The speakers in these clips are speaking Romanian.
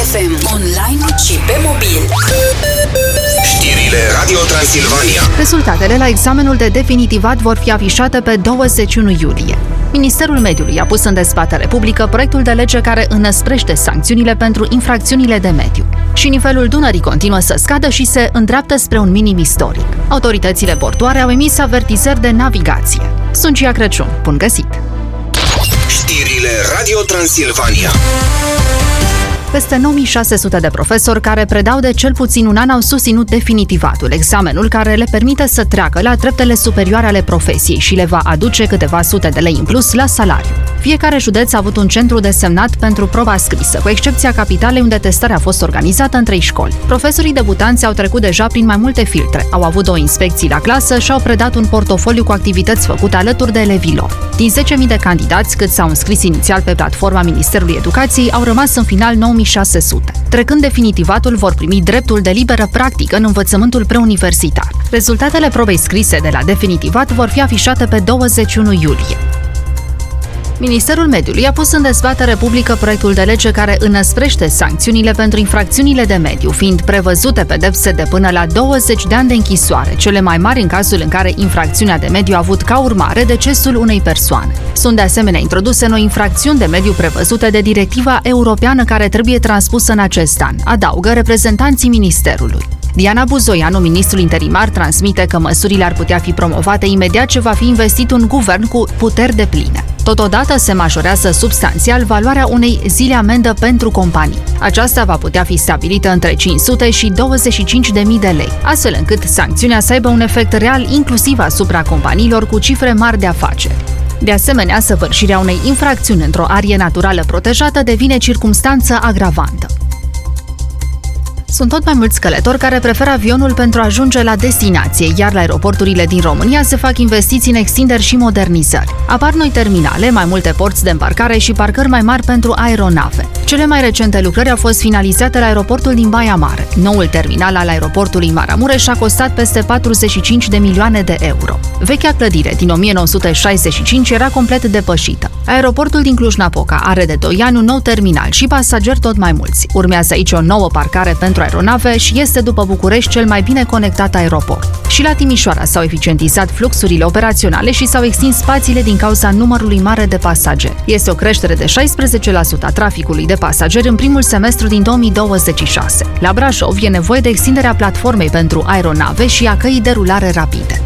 FM, online și pe mobil. Știrile Radio Transilvania. Rezultatele la examenul de definitivat vor fi afișate pe 21 iulie. Ministerul Mediului a pus în dezbatere publică proiectul de lege care înăsprește sancțiunile pentru infracțiunile de mediu. Și nivelul Dunării continuă să scadă și se îndreaptă spre un minim istoric. Autoritățile portoare au emis avertizări de navigație. Sunt Gia Crăciun. Bun găsit! Știrile Radio Transilvania. Peste 9600 de profesori care predau de cel puțin un an au susținut definitivatul, examenul care le permite să treacă la treptele superioare ale profesiei și le va aduce câteva sute de lei în plus la salariu. Fiecare județ a avut un centru desemnat pentru proba scrisă, cu excepția capitalei unde testarea a fost organizată în 3 școli. Profesorii debutanți au trecut deja prin mai multe filtre, au avut 2 inspecții la clasă și au predat un portofoliu cu activități făcute alături de elevii lor. Din 10.000 de candidați cât s-au înscris inițial pe platforma Ministerului Educației, au rămas în final 9600. Trecând definitivatul, vor primi dreptul de liberă practică în învățământul preuniversitar. Rezultatele probei scrise de la definitivat vor fi afișate pe 21 iulie. Ministerul Mediului a pus în dezbatere publică proiectul de lege care înăsprește sancțiunile pentru infracțiunile de mediu, fiind prevăzute pedepse de până la 20 de ani de închisoare, cele mai mari în cazul în care infracțiunea de mediu a avut ca urmare decesul unei persoane. Sunt de asemenea introduse noi infracțiuni de mediu prevăzute de directiva europeană care trebuie transpusă în acest an, adaugă reprezentanții Ministerului. Diana Buzoianu, ministrul interimar, transmite că măsurile ar putea fi promovate imediat ce va fi investit un guvern cu puteri depline. Totodată se majorează substanțial valoarea unei zile amendă pentru companii. Aceasta va putea fi stabilită între 500 și 25.000 de lei, astfel încât sancțiunea să aibă un efect real inclusiv asupra companiilor cu cifre mari de afaceri. De asemenea, săvârșirea unei infracțiuni într-o arie naturală protejată devine circumstanță agravantă. Sunt tot mai mulți călători care preferă avionul pentru a ajunge la destinație, iar la aeroporturile din România se fac investiții în extinderi și modernizări. Apar noi terminale, mai multe porți de îmbarcare și parcări mai mari pentru aeronave. Cele mai recente lucrări au fost finalizate la aeroportul din Baia Mare. Noul terminal al aeroportului Maramureș a costat peste 45 de milioane de euro. Vechea clădire din 1965 era complet depășită. Aeroportul din Cluj-Napoca are de 2 ani un nou terminal și pasageri tot mai mulți. Urmează aici o nouă parcare pentru aeronave și este, după București, cel mai bine conectat aeroport. Și la Timișoara s-au eficientizat fluxurile operaționale și s-au extins spațiile din cauza numărului mare de pasageri. Este o creștere de 16% a traficului de pasageri în primul semestru din 2026. La Brașov e nevoie de extinderea platformei pentru aeronave și a căii de rulare rapide.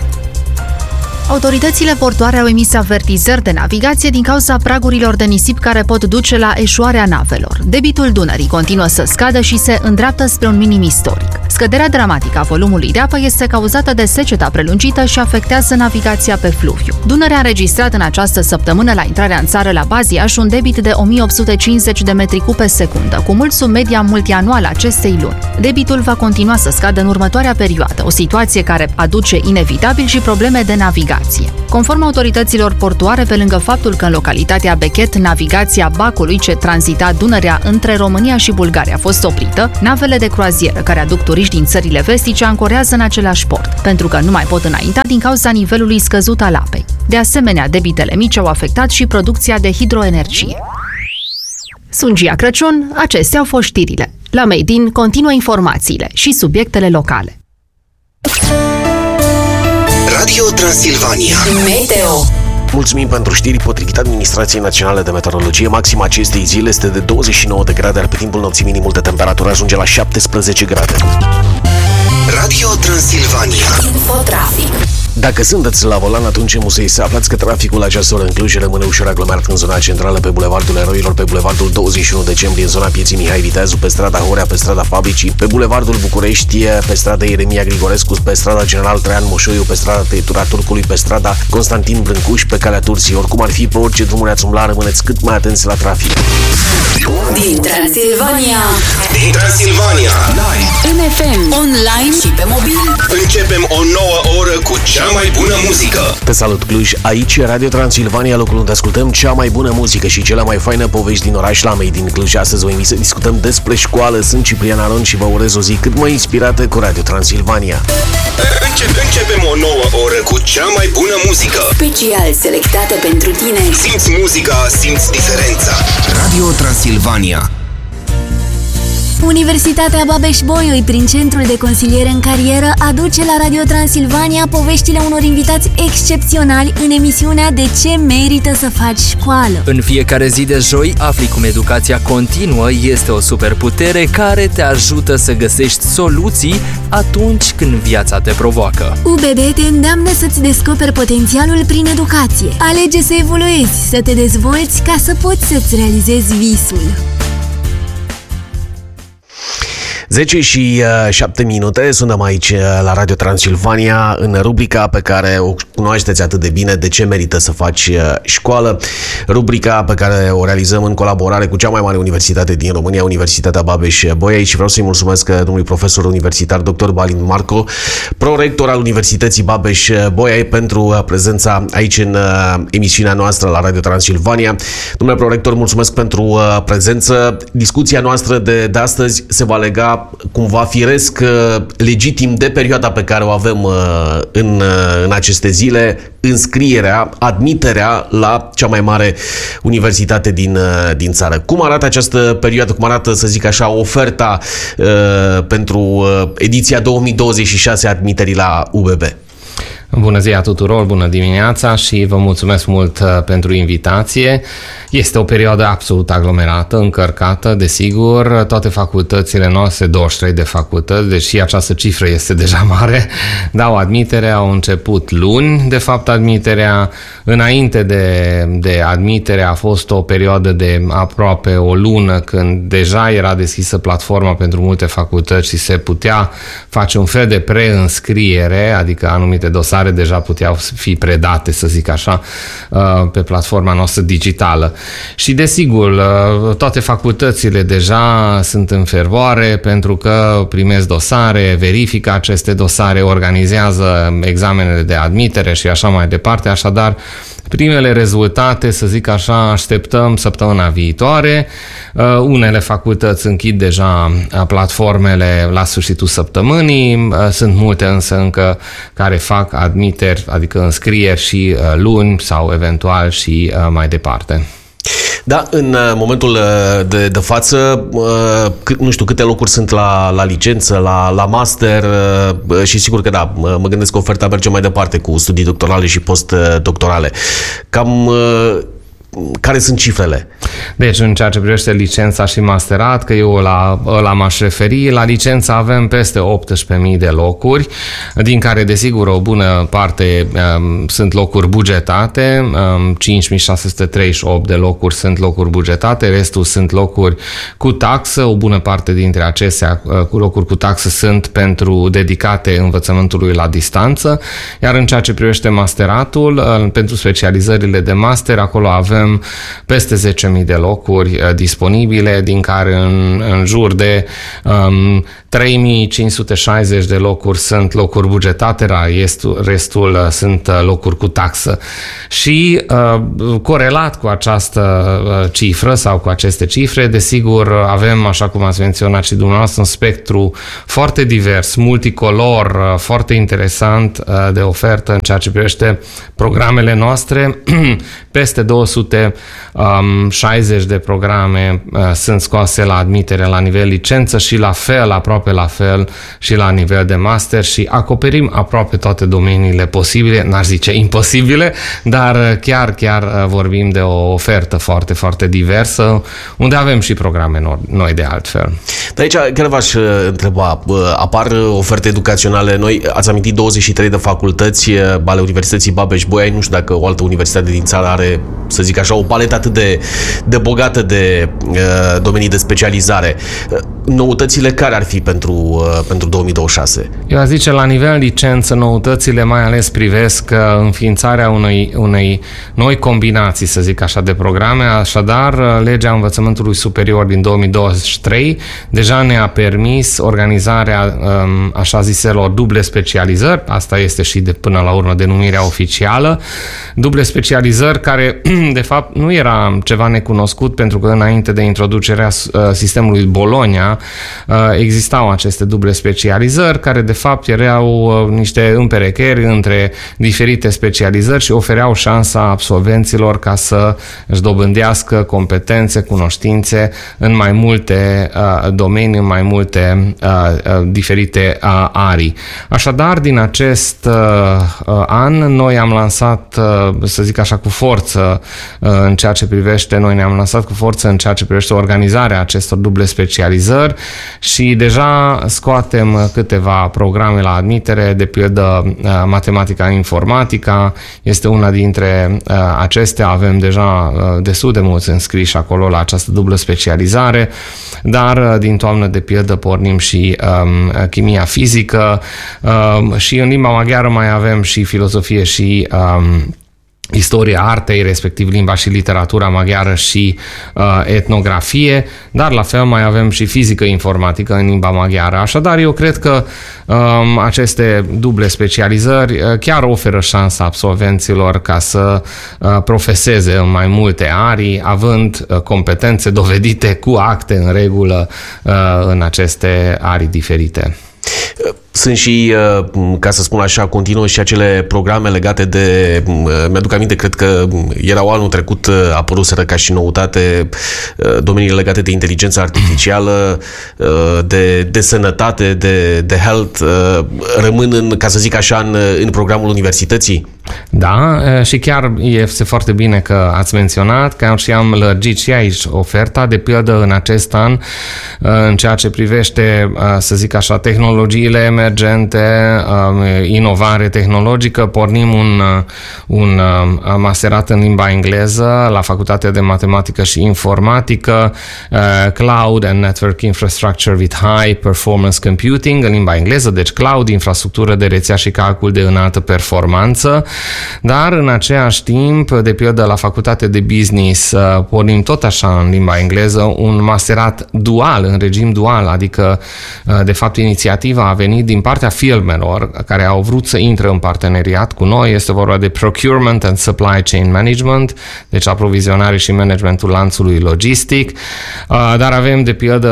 Autoritățile portoare au emis avertizări de navigație din cauza pragurilor de nisip care pot duce la eșuarea navelor. Debitul Dunării continuă să scadă și se îndreaptă spre un minim istoric. Scăderea dramatică a volumului de apă este cauzată de seceta prelungită și afectează navigația pe fluviu. Dunărea a înregistrat în această săptămână la intrarea în țară la Baziaș un debit de 1850 de metri cub pe secundă, cu mult sub media multianuală a acestei luni. Debitul va continua să scadă în următoarea perioadă, o situație care aduce inevitabil și probleme de navigație. Conform autorităților portoare, pe lângă faptul că în localitatea Bechet navigația Bacului ce tranzita Dunărea între România și Bulgaria a fost oprită, navele de croazieră care aduc turiști din țările vestice ancorează în același port, pentru că nu mai pot înainta din cauza nivelului scăzut al apei. De asemenea, debitele mici au afectat și producția de hidroenergie. Sunt Gia Crăciun, acestea au fost știrile. La Made in continuă informațiile și subiectele locale. Radio Transilvania. Meteo. Mulțumim pentru știri. Potrivit Administrației Naționale de Meteorologie, maxima acestei zile este de 29 de grade, iar pe timpul nopții minimul de temperatură ajunge la 17 grade. Radio Transilvania. Infotrafic. Dacă sunteți la volan, atunci e musei să aflați că traficul la această oră în Cluj rămâne ușor aglomerat în zona centrală, pe Bulevardul Eroilor, pe Bulevardul 21 decembrie, în zona Pieții Mihai Viteazu, pe strada Horea, pe strada Fabricii, pe Bulevardul București, pe strada Ieremia Grigorescu, pe strada General Traian Moșoiu, pe strada Tăietura Turcului, pe strada Constantin Brâncuș, pe calea Tursii. Oricum ar fi, pe orice drumuri ați umbla, rămâneți cât mai atenți la trafic. Din Transilvania. Din Transilvania. În FM, online și pe mobil. Începem o nouă oră cu cea mai bună muzică. Te salut, Cluj! Aici e Radio Transilvania, locul unde ascultăm cea mai bună muzică și cele mai faine povești din oraș. La Made in Cluj astăzi vă invit să discutăm despre școală. Sunt Ciprian Aron și vă urez o zi cât mai inspirată cu Radio Transilvania. Începem o nouă oră cu cea mai bună muzică. Special selectată pentru tine. Simți muzica, simți diferența. Radio Transilvania. Universitatea Babeș-Bolyai, prin Centrul de Consiliere în Carieră, aduce la Radio Transilvania poveștile unor invitați excepționali în emisiunea De ce merită să faci școală. În fiecare zi de joi afli cum educația continuă este o superputere care te ajută să găsești soluții atunci când viața te provoacă. UBB te îndeamnă să-ți descoperi potențialul prin educație. Alege să evoluezi, să te dezvolți ca să poți să-ți realizezi visul. 10 și 7 minute, suntem aici la Radio Transilvania în rubrica pe care o cunoașteți atât de bine, De ce merită să faci școală, rubrica pe care o realizăm în colaborare cu cea mai mare universitate din România, Universitatea Babeș-Bolyai, și vreau să-i mulțumesc domnului profesor universitar dr. Balint Marco, prorector al Universității Babeș-Bolyai, pentru prezența aici în emisiunea noastră la Radio Transilvania. Domnule prorector, mulțumesc pentru prezență. Discuția noastră de astăzi se va lega cumva firesc, legitim, de perioada pe care o avem în aceste zile, înscrierea, admiterea la cea mai mare universitate din țară. Cum arată această perioadă, cum arată, să zic așa, oferta pentru ediția 2026 a admiterii la UBB? Bună ziua tuturor, bună dimineața și vă mulțumesc mult pentru invitație. Este o perioadă absolut aglomerată, încărcată, desigur, toate facultățile noastre, 23 de facultăți, deși această cifră este deja mare, dau admitere, au început luni, de fapt, admiterea. Înainte de admitere a fost o perioadă de aproape o lună, când deja era deschisă platforma pentru multe facultăți și se putea face un fel de preînscriere, adică anumite dosare deja puteau fi predate, să zic așa, pe platforma noastră digitală. Și desigur, toate facultățile deja sunt în fervoare pentru că primesc dosare, verifică aceste dosare, organizează examenele de admitere și așa mai departe. Așadar, primele rezultate, să zic așa, așteptăm săptămâna viitoare. Unele facultăți închid deja platformele la sfârșitul săptămânii, sunt multe însă încă care fac admiteri, adică înscrieri și luni sau eventual și mai departe. Da, în momentul de față, nu știu câte locuri sunt la licență, la master, și sigur că da, mă gândesc că oferta merge mai departe cu studii doctorale și postdoctorale. Cam care sunt cifrele? Deci, în ceea ce privește licența și masterat, că eu la m-aș referi, la licență avem peste 18.000 de locuri, din care, desigur, o bună parte sunt locuri bugetate, 5.638 de locuri sunt locuri bugetate, restul sunt locuri cu taxă, o bună parte dintre acestea locuri cu taxă sunt dedicate învățământului la distanță, iar în ceea ce privește masteratul, pentru specializările de master, acolo avem peste 10.000 de locuri disponibile, din care în jur de 3.560 de locuri sunt locuri bugetate, restul sunt locuri cu taxă. Și corelat cu această cifră sau cu aceste cifre, desigur, avem, așa cum ați menționat și dumneavoastră, un spectru foarte divers, multicolor, foarte interesant de ofertă în ceea ce privește programele noastre. Peste 260 de programe sunt scoase la admitere la nivel licență și la fel, aproape la fel și la nivel de master, și acoperim aproape toate domeniile posibile, n-aș zice imposibile, dar chiar vorbim de o ofertă foarte, foarte diversă, unde avem și programe noi de altfel. De aici chiar v-aș întreba, apar oferte educaționale noi, ați amintit 23 de facultăți ale Universității Babeș-Bolyai, nu știu dacă o altă universitate din țară are, să zic așa, o paletă atât de bogată de domenii de specializare. Noutățile care ar fi pentru 2026? Eu aș zice, la nivel licență, noutățile mai ales privesc înființarea unei noi combinații, să zic așa, de programe. Așadar, legea învățământului superior din 2023 deja ne-a permis organizarea așa ziselor duble specializări. Asta este și până la urmă denumirea oficială. Duble specializări care, de fapt, nu era ceva cunoscut pentru că înainte de introducerea sistemului Bologna existau aceste duble specializări care de fapt erau niște împerecheri între diferite specializări și ofereau șansa absolvenților ca să își dobândească competențe, cunoștințe în mai multe domenii, în mai multe diferite arii. Așadar, din acest an, noi am lansat, să zic așa, cu forță în ceea ce privește, noi ne-am lansat cu forță în ceea ce privește organizarea acestor duble specializări și deja scoatem câteva programe la admitere, de pildă matematica, informatica este una dintre acestea, avem deja destul de mulți înscriși acolo la această dublă specializare, dar din toamnă de pildă pornim și chimia fizică și în limba maghiară mai avem și filozofie și istoria artei, respectiv limba și literatura maghiară și etnografie, dar la fel mai avem și fizică informatică în limba maghiară. Așadar, eu cred că aceste duble specializări chiar oferă șansa absolvenților ca să profeseze în mai multe arii, având competențe dovedite cu acte în regulă în aceste arii diferite. Sunt și, ca să spun așa, continuă și acele programe legate de, mi-aduc aminte, cred că erau anul trecut, apăruseră ca și noutate domeniile legate de inteligență artificială, de sănătate, de health, rămân, ca să zic așa, în programul universității? Da, și chiar este foarte bine că ați menționat că și am lărgit și aici oferta, de pildă în acest an, în ceea ce privește, să zic așa, tehnologiile emergente, inovare tehnologică, pornim un masterat în limba engleză la Facultatea de Matematică și Informatică, Cloud and Network Infrastructure with High Performance Computing în limba engleză, deci cloud, infrastructură de rețea și calcul de înaltă performanță, dar în același timp, de pildă la Facultatea de Business, pornim tot așa în limba engleză un masterat dual, în regim dual, adică de fapt inițiativa a venit din partea firmelor care au vrut să intre în parteneriat cu noi. Este vorba de Procurement and Supply Chain Management, deci aprovizionare și managementul lanțului logistic, dar avem de pildă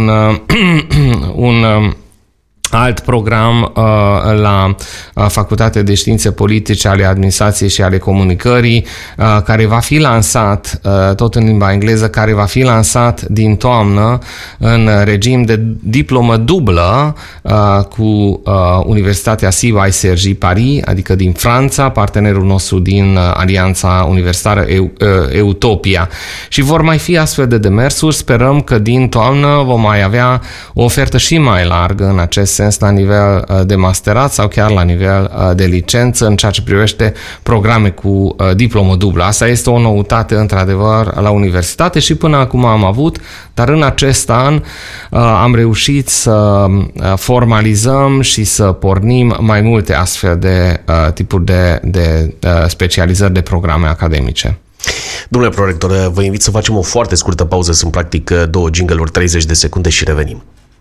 un alt program la Facultatea de Științe Politice ale Administrației și ale Comunicării, care va fi lansat, tot în limba engleză, care va fi lansat din toamnă în regim de diplomă dublă cu Universitatea CY Cergy Paris, adică din Franța, partenerul nostru din Alianța Universitară Utopia. Și vor mai fi astfel de demersuri. Sperăm că din toamnă vom mai avea o ofertă și mai largă în acest sens la nivel de masterat sau chiar la nivel de licență în ceea ce privește programe cu diplomă dublă. Asta este o noutate într-adevăr la universitate și până acum am avut, dar în acest an am reușit să formalizăm și să pornim mai multe astfel de tipuri de specializări de programe academice. Domnule prorector, vă invit să facem o foarte scurtă pauză, sunt practic 2 jingle-uri, 30 de secunde și revenim.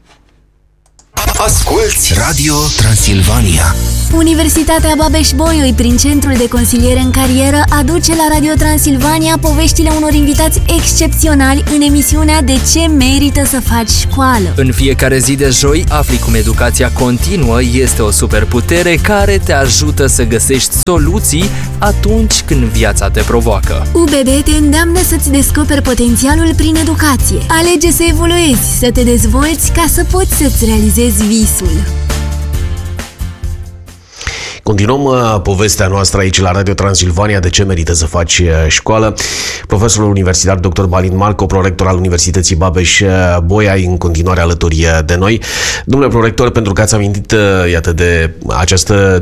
Asculți Radio Transilvania. Universitatea Babeș-Bolyai, prin Centrul de Consiliere în Carieră, aduce la Radio Transilvania poveștile unor invitați excepționali în emisiunea De ce merită să faci școală. În fiecare zi de joi afli cum educația continuă este o superputere care te ajută să găsești soluții atunci când viața te provoacă. UBB te îndeamnă să-ți descoperi potențialul prin educație. Alege să evoluezi, să te dezvolți ca să poți să-ți realizezi visul. Continuăm povestea noastră aici la Radio Transilvania, de ce merită să faci școală. Profesorul universitar dr. Balint Marco, prorector al Universității Babeș-Bolyai, în continuare alături de noi. Domnule prorector, pentru că ați amintit, iată, de această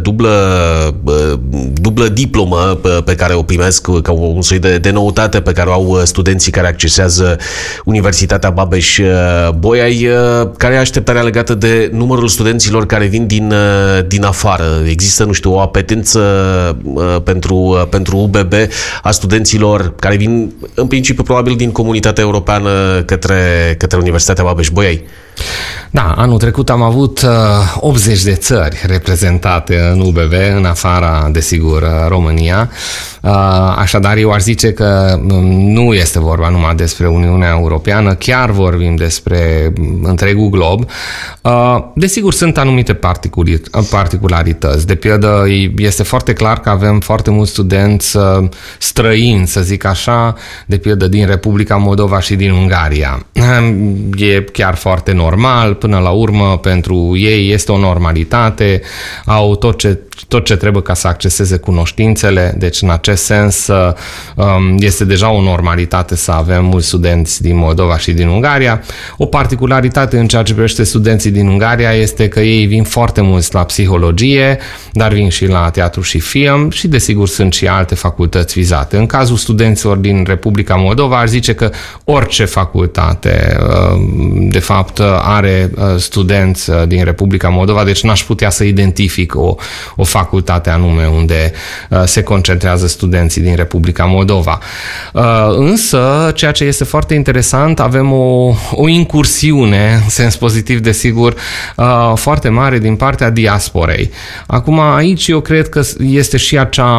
dublă diplomă pe care o primesc ca un soi de noutate pe care o au studenții care accesează Universitatea Babeș-Bolyai, care e așteptarea legată de numărul studenților care vin din afară? Există, nu știu, o apetență pentru UBB a studenților care vin în principiu probabil din comunitatea europeană către Universitatea Babeș-Bolyai? Da, anul trecut am avut 80 de țări reprezentate în UBB, în afara, desigur, România. Așadar, eu aș zice că nu este vorba numai despre Uniunea Europeană, chiar vorbim despre întregul glob. Desigur, sunt anumite particularități. De pildă, este foarte clar că avem foarte mulți studenți străini, să zic așa, de pildă din Republica Moldova și din Ungaria. E chiar foarte normal, până la urmă, pentru ei este o normalitate, au tot ce trebuie ca să acceseze cunoștințele, deci în acest sens este deja o normalitate să avem mulți studenți din Moldova și din Ungaria. O particularitate în ceea ce privește studenții din Ungaria este că ei vin foarte mulți la psihologie, dar vin și la teatru și film și desigur sunt și alte facultăți vizate. În cazul studenților din Republica Moldova aș zice că orice facultate de fapt are studenți din Republica Moldova, deci n-aș putea să identific o facultate anume unde se concentrează studenții din Republica Moldova. Însă, ceea ce este foarte interesant, avem o incursiune, în sens pozitiv desigur, foarte mare din partea diasporei. Acum, aici eu cred că este și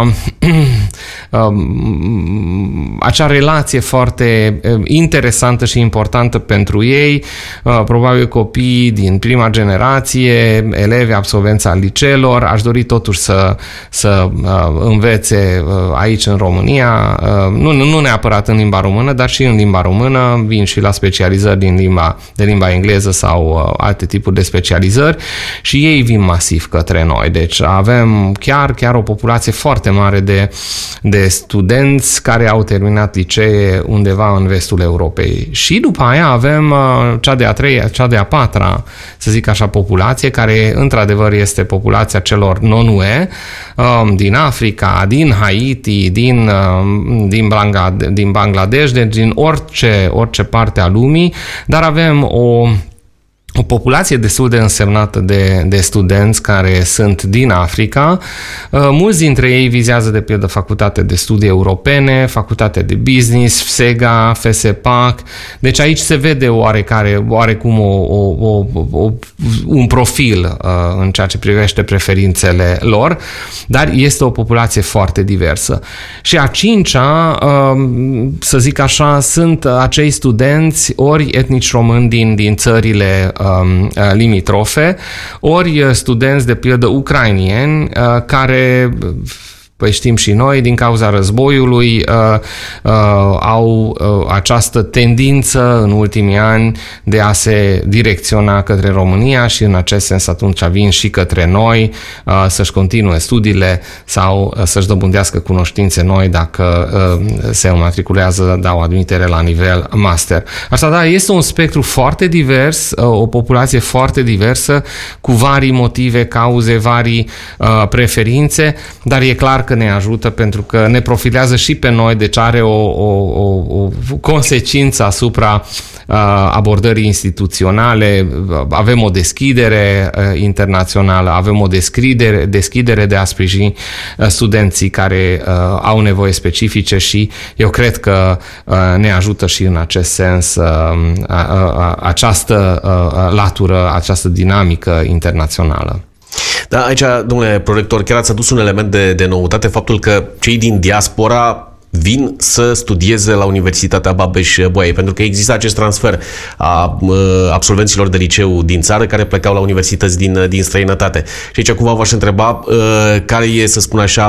acea relație foarte interesantă și importantă pentru ei, probabil copii din prima generație, elevi, absolvenți al liceelor, aș dori totuși să învețe aici în România, nu neapărat în limba română, dar și în limba română, vin și la specializări de limba engleză sau alte tipuri de specializări și ei vin masiv către noi. Deci avem chiar o populație foarte mare de studenți care au terminat licee undeva în vestul Europei. Și după aia avem cea de-a patra, să zic așa, populație, care într-adevăr este populația celor non-UE, din Africa, din Haiti, din Bangladesh, deci din orice parte a lumii, dar avem o populație destul de însemnată de studenți care sunt din Africa. Mulți dintre ei vizează de pildă facultate de studii europene, facultate de business, FSEGA, FSEPAC. Deci aici se vede oarecum un profil în ceea ce privește preferințele lor, dar este o populație foarte diversă. Și a cincea, să zic așa, sunt acei studenți ori etnici români din țările limitrofe, ori studenți de pildă ucrainieni care, păi știm și noi, din cauza războiului au această tendință în ultimii ani de a se direcționa către România și în acest sens atunci vin și către noi să-și continue studiile sau să-și dobândească cunoștințe noi dacă se matriculează, dau admitere la nivel master. Așadar, este un spectru foarte divers, o populație foarte diversă, cu varii motive, cauze, varii preferințe, dar e clar că ne ajută pentru că ne profilează și pe noi, deci are o consecință asupra abordării instituționale, avem o deschidere internațională, avem o deschidere de a sprijini studenții care au nevoi specifice și eu cred că ne ajută și în acest sens această latură, această dinamică internațională. Da, aici, domnule prorector, chiar ați adus un element de noutate, faptul că cei din diaspora vin să studieze la Universitatea Babeș-Bolyai, pentru că există acest transfer a absolvenților de liceu din țară care plecau la universități din străinătate. Și aici cumva v-aș întreba care e, să spun așa,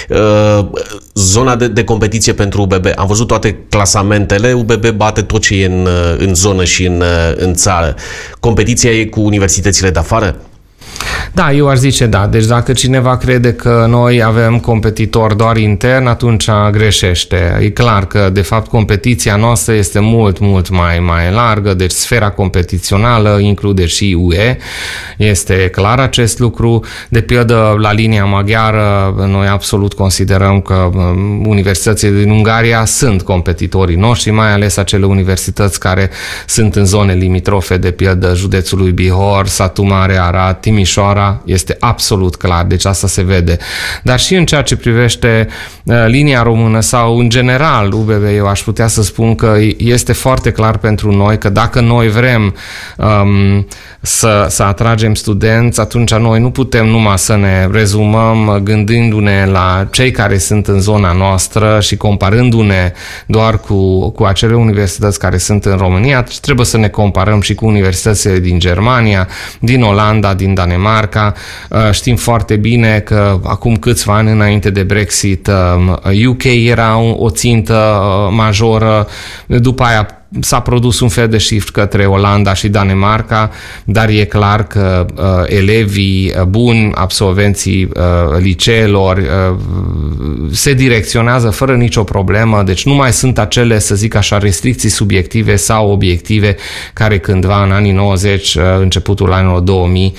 zona de competiție pentru UBB. Am văzut toate clasamentele, UBB bate tot ce e în zonă și în țară. Competiția e cu universitățile de afară? Da, eu aș zice da. Deci dacă cineva crede că noi avem competitori doar intern, atunci greșește. E clar că, de fapt, competiția noastră este mult mai largă, deci sfera competițională include și UE. Este clar acest lucru. De pildă, la linia maghiară, noi absolut considerăm că universitățile din Ungaria sunt competitorii noștri, mai ales acele universități care sunt în zone limitrofe, de pildă județului Bihor, Satu Mare, Arad, Timișoara, Timișoara este absolut clar, deci asta se vede. Dar și în ceea ce privește linia română sau în general UBB, eu aș putea să spun că este foarte clar pentru noi că dacă noi vrem să atragem studenți, atunci noi nu putem numai să ne rezumăm gândindu-ne la cei care sunt în zona noastră și comparându-ne doar cu acele universități care sunt în România, trebuie să ne comparăm și cu universitățile din Germania, din Olanda, din Danemarca. Știm foarte bine că acum câțiva ani înainte de Brexit, UK era o țintă majoră, după aia s-a produs un fel de shift către Olanda și Danemarca, dar e clar că elevii buni, absolvenții liceelor se direcționează fără nicio problemă, deci nu mai sunt acele, să zic așa, restricții subiective sau obiective care cândva în anii 90, începutul anilor 2000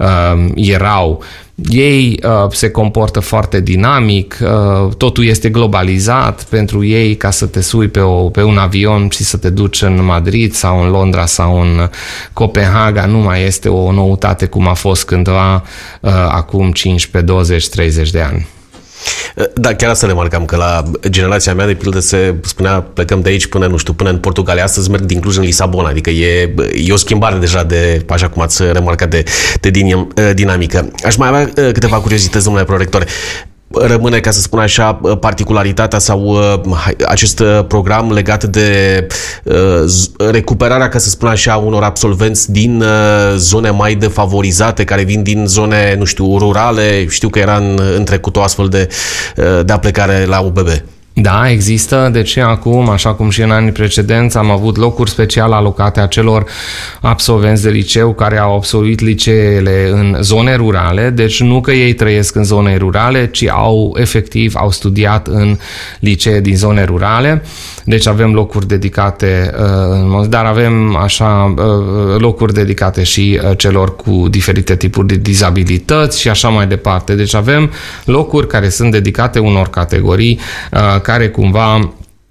erau. Ei se comportă foarte dinamic, totul este globalizat pentru ei, ca să te sui pe un avion și să te duci în Madrid sau în Londra sau în Copenhaga nu mai este o noutate cum a fost cândva acum 15, 20, 30 de ani. Da, chiar asta remarcam, că la generația mea, de pildă, se spunea plecăm de aici până, nu știu, până în Portugalia. Astăzi merg din Cluj în Lisabona, adică e o schimbare deja de, așa cum ați remarcat, de dinamică. Aș mai avea câteva curiozități, domnule prorector. Rămâne, ca să spun așa, particularitatea sau acest program legat de recuperarea, ca să spun așa, unor absolvenți din zone mai defavorizate, care vin din zone, nu știu, rurale. Știu că era în trecut o astfel de aplecare la UBB. Da, există. De ce acum, așa cum și în anii precedenți, am avut locuri special alocate acelor absolvenți de liceu care au absolvit liceele în zone rurale, deci nu că ei trăiesc în zone rurale, ci au studiat în licee din zone rurale. Deci avem locuri dedicate, dar avem așa locuri dedicate și celor cu diferite tipuri de dizabilități și așa mai departe. Deci avem locuri care sunt dedicate unor categorii care cumva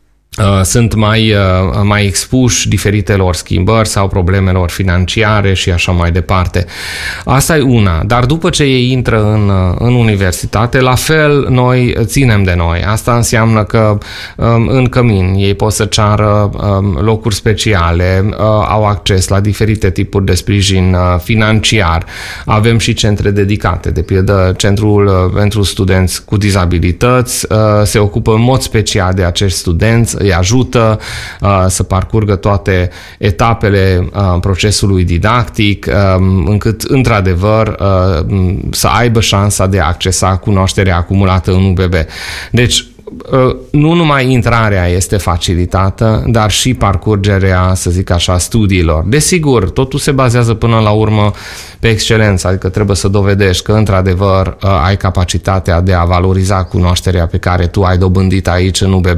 sunt mai expuși diferitelor schimbări sau problemelor financiare și așa mai departe. Asta e una. Dar după ce ei intră în universitate, la fel noi ținem de noi. Asta înseamnă că în cămin ei pot să ceară locuri speciale, au acces la diferite tipuri de sprijin financiar. Avem și centre dedicate. De pildă, Centrul pentru Studenți cu Dizabilități se ocupă în mod special de acești studenți, îi ajută să parcurgă toate etapele procesului didactic, încât, într-adevăr, să aibă șansa de a accesa cunoașterea acumulată în UBB. Deci, nu numai intrarea este facilitată, dar și parcurgerea, să zic așa, studiilor. Desigur, totul se bazează până la urmă pe excelență, adică trebuie să dovedești că într-adevăr ai capacitatea de a valoriza cunoașterea pe care tu ai dobândit aici în UBB,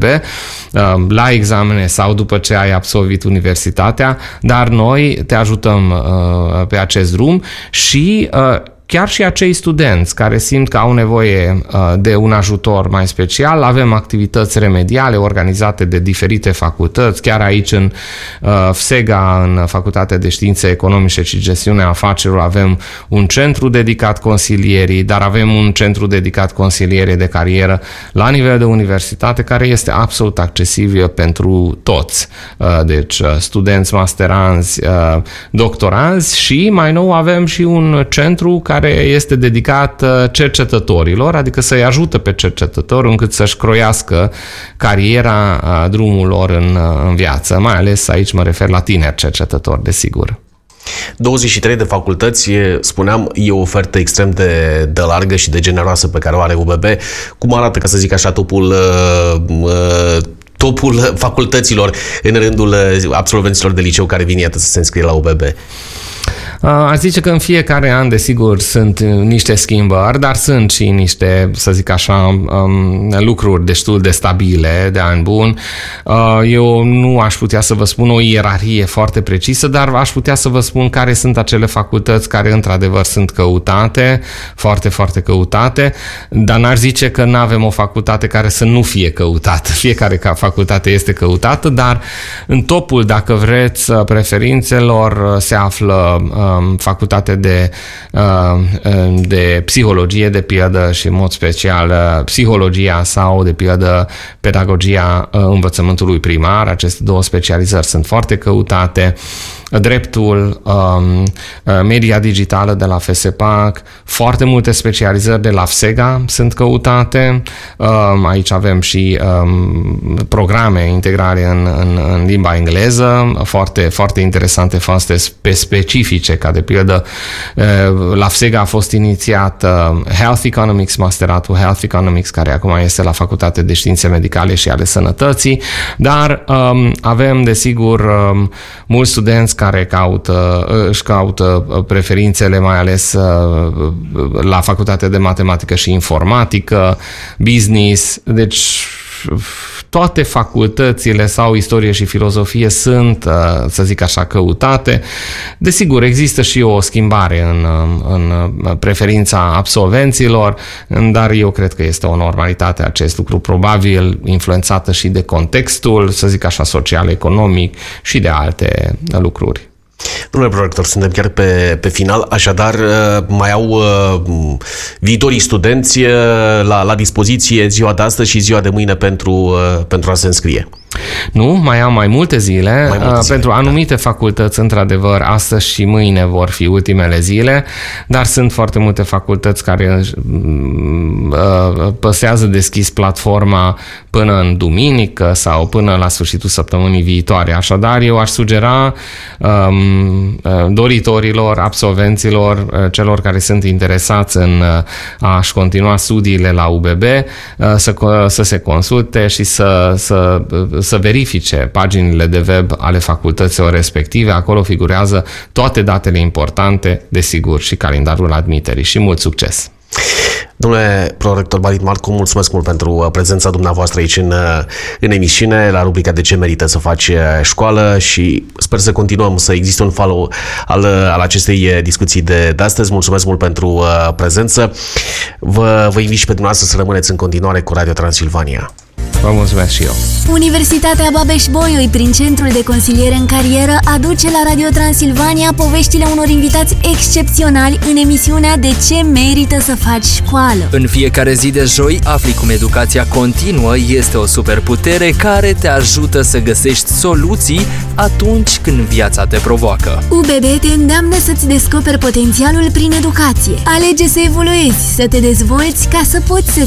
la examene sau după ce ai absolvit universitatea, dar noi te ajutăm pe acest drum și chiar și acei studenți care simt că au nevoie de un ajutor mai special, avem activități remediale organizate de diferite facultăți, chiar aici în FSEGA, în Facultatea de Științe Economice și Gestiunea Afacerilor, avem un centru dedicat consilierii, dar avem un centru dedicat consiliere de carieră la nivel de universitate, care este absolut accesibil pentru toți. Deci studenți, masteranzi, doctoranzi și mai nou avem și un centru care este dedicat cercetătorilor, adică să-i ajută pe cercetători încât să-și croiască cariera, drumul lor în viață. Mai ales aici mă refer la tineri cercetători, desigur. 23 de facultăți, spuneam, e o ofertă extrem de largă și de generoasă pe care o are UBB. Cum arată, ca să zic așa, topul facultăților în rândul absolvenților de liceu care vin, iată, să se înscrie la UBB? Aș zice că în fiecare an, desigur, sunt niște schimbări, dar sunt și niște, să zic așa, lucruri destul de stabile, de an bun. Eu nu aș putea să vă spun o ierarhie foarte precisă, dar aș putea să vă spun care sunt acele facultăți care, într-adevăr, sunt căutate, foarte, foarte căutate, dar n-aș zice că nu avem o facultate care să nu fie căutată. Fiecare facultate este căutată, dar în topul, dacă vreți, preferințelor se află facultate de psihologie, de pildă, și în mod special psihologia sau, de pildă, pedagogia învățământului primar. Aceste două specializări sunt foarte căutate. Dreptul, media digitală de la FSPAC, foarte multe specializări de la FSEGA sunt căutate. Aici avem și programe integrale în limba engleză, foarte, foarte interesante, foarte specifice, ca de pildă la FSEGA a fost inițiat Health Economics, masteratul Health Economics, care acum este la Facultatea de Științe Medicale și ale Sănătății, dar avem, desigur, mulți studenți care își caută preferințele, mai ales la Facultatea de Matematică și Informatică, Business, deci toate facultățile sau istorie și filozofie sunt, să zic așa, căutate. Desigur, există și o schimbare în preferința absolvenților, dar eu cred că este o normalitate acest lucru, probabil influențată și de contextul, să zic așa, social-economic și de alte lucruri. Domnule prorector, suntem chiar pe final, așadar mai au viitorii studenți la dispoziție ziua de astăzi și ziua de mâine pentru a se înscrie. Nu, mai am mai multe zile. Pentru anumite facultăți, într-adevăr, astăzi și mâine vor fi ultimele zile, dar sunt foarte multe facultăți care păstrează deschis platforma până în duminică sau până la sfârșitul săptămânii viitoare. Așadar, eu aș sugera doritorilor, absolvenților, celor care sunt interesați în a-și continua studiile la UBB, să se consulte și să verifice paginile de web ale facultăților respective. Acolo figurează toate datele importante, desigur, și calendarul admiterii. Și mult succes! Domnule prorector Marit Marcu, mulțumesc mult pentru prezența dumneavoastră aici în emisiune, la rubrica De ce merită să faci școală, și sper să continuăm, să existe un follow al acestei discuții de astăzi. Mulțumesc mult pentru prezență. Vă invit și pe dumneavoastră să rămâneți în continuare cu Radio Transilvania. Vă mulțumesc și eu. Universitatea Babeș-Bolyai, prin Centrul de Consiliere în Carieră, aduce la Radio Transilvania poveștile unor invitați excepționali în emisiunea De ce merită să faci școală. În fiecare zi de joi afli cum educația continuă este o superputere care te ajută să găsești soluții atunci când viața te provoacă. UBB te îndeamnă să-ți descoperi potențialul prin educație. Alege să evoluezi, să te dezvolți ca să poți să